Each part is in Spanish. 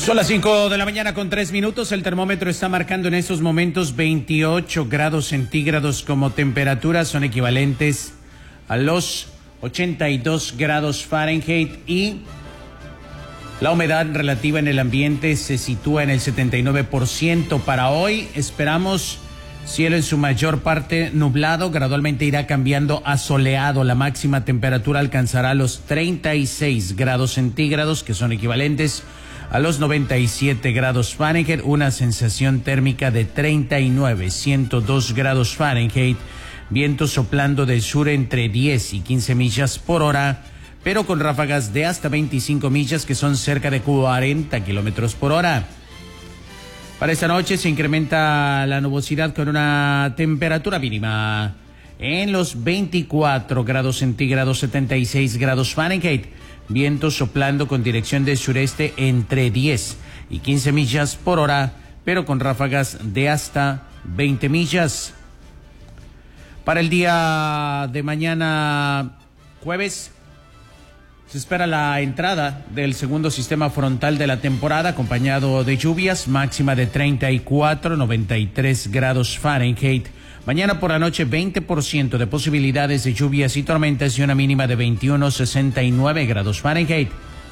Son las 5 de la mañana con 3 minutos. El termómetro está marcando en estos momentos 28 grados centígrados como temperatura. Son equivalentes a los 82 grados Fahrenheit y la humedad relativa en el ambiente se sitúa en el 79%. Para hoy esperamos cielo en su mayor parte nublado, gradualmente irá cambiando a soleado. La máxima temperatura alcanzará los 36 grados centígrados, que son equivalentes a los 97 grados Fahrenheit, una sensación térmica de 102 grados Fahrenheit, viento soplando del sur entre 10 y 15 millas por hora, pero con ráfagas de hasta 25 millas, que son cerca de 40 kilómetros por hora. Para esta noche se incrementa la nubosidad con una temperatura mínima en los 24 grados centígrados, 76 grados Fahrenheit. Viento soplando con dirección del sureste entre 10 y 15 millas por hora, pero con ráfagas de hasta 20 millas. Para el día de mañana, jueves, se espera la entrada del segundo sistema frontal de la temporada, acompañado de lluvias, máxima de 34, 93 grados Fahrenheit. Mañana por la noche 20% de posibilidades de lluvias y tormentas y una mínima de 21, 69 grados Fahrenheit.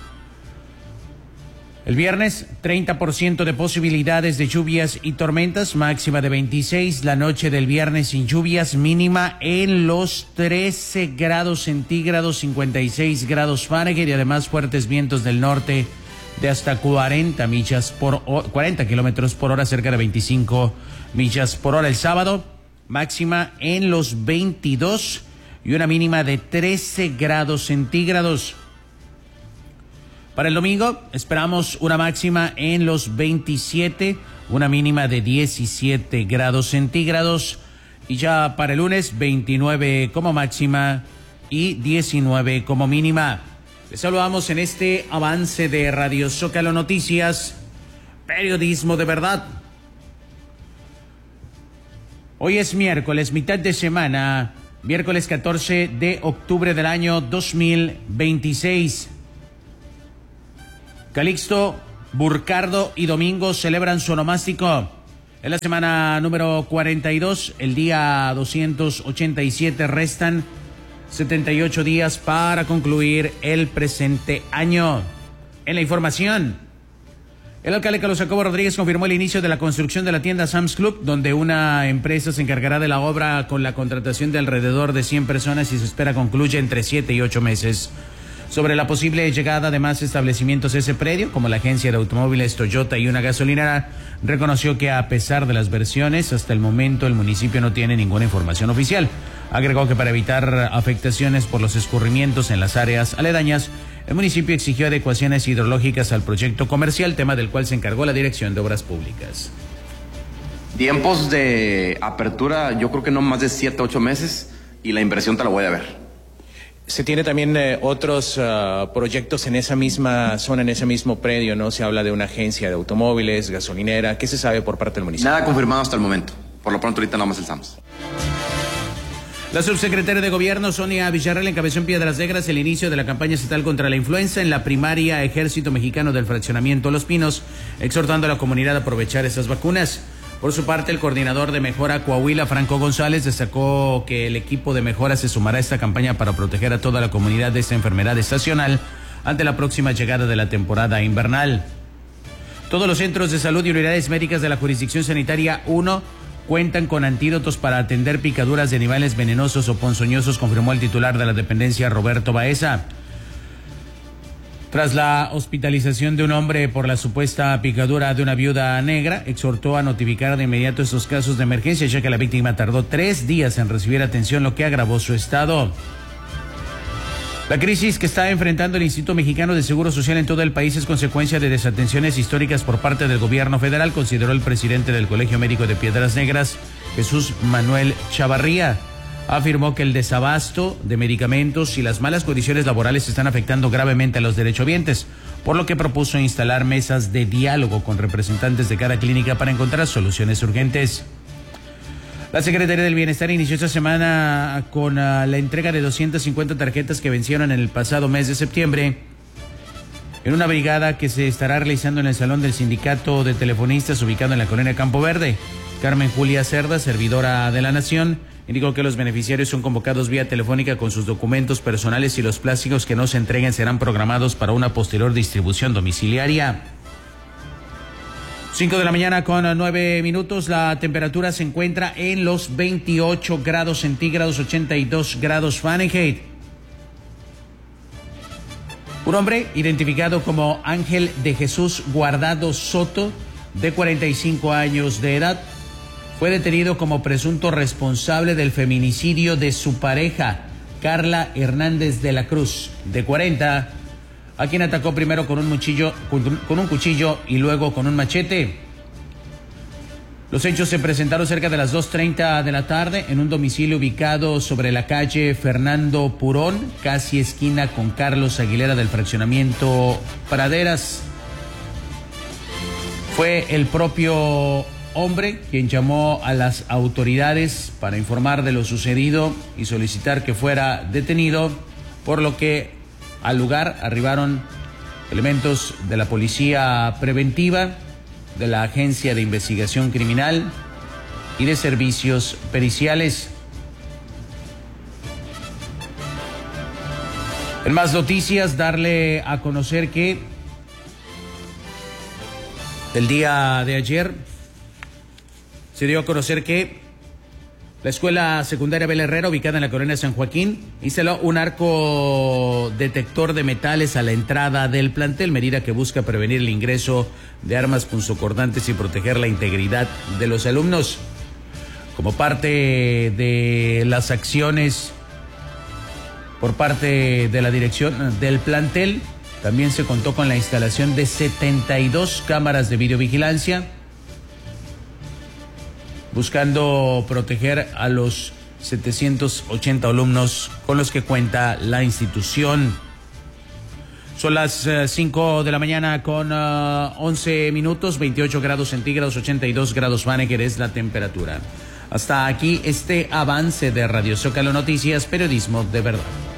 El viernes 30% de posibilidades de lluvias y tormentas, máxima de 26. La noche del viernes sin lluvias, mínima en los 13 grados centígrados, 56 grados Fahrenheit y además fuertes vientos del norte de hasta 40 kilómetros por hora, cerca de 25 millas por hora. El sábado, máxima en los 22 y una mínima de 13 grados centígrados. Para el domingo esperamos una máxima en los 27, una mínima de 17 grados centígrados. Y ya para el lunes 29 como máxima y 19 como mínima. Les saludamos en este avance de Radio Zócalo Noticias, periodismo de verdad. Hoy es miércoles, mitad de semana, miércoles 14 de octubre del año 2026. Calixto, Burcardo y Domingo celebran su onomástico. En la semana número 42, el día 287, restan 78 días para concluir el presente año. En la información, el alcalde Carlos Jacobo Rodríguez confirmó el inicio de la construcción de la tienda Sam's Club, donde una empresa se encargará de la obra con la contratación de alrededor de 100 personas y se espera concluya entre 7 y 8 meses. Sobre la posible llegada de más establecimientos a ese predio, como la agencia de automóviles Toyota y una gasolinera, reconoció que a pesar de las versiones, hasta el momento el municipio no tiene ninguna información oficial. Agregó que para evitar afectaciones por los escurrimientos en las áreas aledañas, el municipio exigió adecuaciones hidrológicas al proyecto comercial, tema del cual se encargó la Dirección de Obras Públicas. Tiempos de apertura, yo creo que no más de 7 a 8 meses y la inversión te la voy a ver. Se tiene también otros proyectos en esa misma zona, en ese mismo predio, ¿no? Se habla de una agencia de automóviles, gasolinera. ¿Qué se sabe por parte del municipio? Nada confirmado hasta el momento. Por lo pronto ahorita nada más el SAMS. La subsecretaria de Gobierno, Sonia Villarreal, encabezó en Piedras Negras el inicio de la campaña estatal contra la influenza en la primaria Ejército Mexicano del Fraccionamiento Los Pinos, exhortando a la comunidad a aprovechar esas vacunas. Por su parte, el coordinador de Mejora Coahuila, Franco González, destacó que el equipo de Mejora se sumará a esta campaña para proteger a toda la comunidad de esta enfermedad estacional ante la próxima llegada de la temporada invernal. Todos los centros de salud y unidades médicas de la Jurisdicción Sanitaria 1 cuentan con antídotos para atender picaduras de animales venenosos o ponzoñosos, confirmó el titular de la dependencia, Roberto Baeza. Tras la hospitalización de un hombre por la supuesta picadura de una viuda negra, exhortó a notificar de inmediato estos casos de emergencia, ya que la víctima tardó 3 días en recibir atención, lo que agravó su estado. La crisis que está enfrentando el Instituto Mexicano de Seguro Social en todo el país es consecuencia de desatenciones históricas por parte del gobierno federal, consideró el presidente del Colegio Médico de Piedras Negras, Jesús Manuel Chavarría. Afirmó que el desabasto de medicamentos y las malas condiciones laborales están afectando gravemente a los derechohabientes, por lo que propuso instalar mesas de diálogo con representantes de cada clínica para encontrar soluciones urgentes. La Secretaría del Bienestar inició esta semana con la entrega de 250 tarjetas que vencieron en el pasado mes de septiembre en una brigada que se estará realizando en el Salón del Sindicato de Telefonistas ubicado en la colonia Campo Verde. Carmen Julia Cerda, servidora de la Nación, indicó que los beneficiarios son convocados vía telefónica con sus documentos personales y los plásticos que no se entreguen serán programados para una posterior distribución domiciliaria. 5 de la mañana con 9 minutos, la temperatura se encuentra en los 28 grados centígrados, 82 grados Fahrenheit. Un hombre identificado como Ángel de Jesús Guardado Soto, de 45 años de edad, fue detenido como presunto responsable del feminicidio de su pareja, Carla Hernández de la Cruz, de 40, a quien atacó primero con un cuchillo y luego con un machete. Los hechos se presentaron cerca de las 2:30 de la tarde en un domicilio ubicado sobre la calle Fernando Purón, casi esquina con Carlos Aguilera del fraccionamiento Praderas. Fue el propio hombre quien llamó a las autoridades para informar de lo sucedido y solicitar que fuera detenido, por lo que al lugar arribaron elementos de la Policía Preventiva, de la Agencia de Investigación Criminal y de Servicios Periciales. En más noticias, darle a conocer que el día de ayer se dio a conocer que la Escuela Secundaria Abel Herrera, ubicada en la colonia San Joaquín, instaló un arco detector de metales a la entrada del plantel, medida que busca prevenir el ingreso de armas punzocortantes y proteger la integridad de los alumnos. Como parte de las acciones por parte de la dirección del plantel, también se contó con la instalación de 72 cámaras de videovigilancia, buscando proteger a los 780 alumnos con los que cuenta la institución. Son las 5 de la mañana con 11 minutos, 28 grados centígrados, 82 grados Fahrenheit es la temperatura. Hasta aquí este avance de Radio Zócalo Noticias, periodismo de verdad.